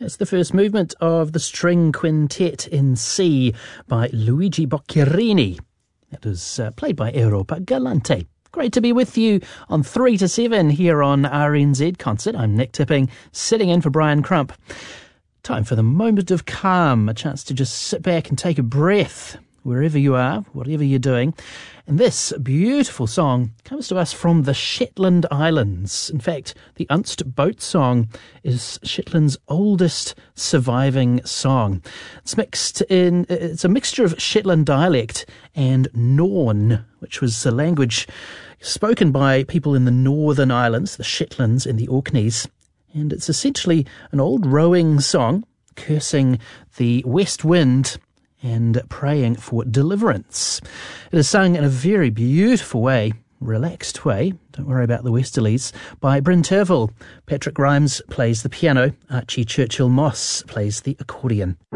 It's the first movement of the string quintet in C by Luigi Boccherini. It was played by Europa Galante. Great to be with you on 3 to 7 here on RNZ Concert. I'm Nick Tipping, sitting in for Brian Crump. Time for the moment of calm, a chance to just sit back and take a breath wherever you are, whatever you're doing. And this beautiful song comes to us from the Shetland Islands. In fact, the Unst Boat Song is Shetland's oldest surviving song. It's a mixture of Shetland dialect and Norn, which was a language spoken by people in the Northern Islands, the Shetlands and the Orkneys. And it's essentially an old rowing song, cursing the west wind and praying for deliverance. It is sung in a very beautiful way, relaxed way, don't worry about the westerlies, by Bryn Terfel. Patrick Grimes plays the piano, Archie Churchill Moss plays the accordion.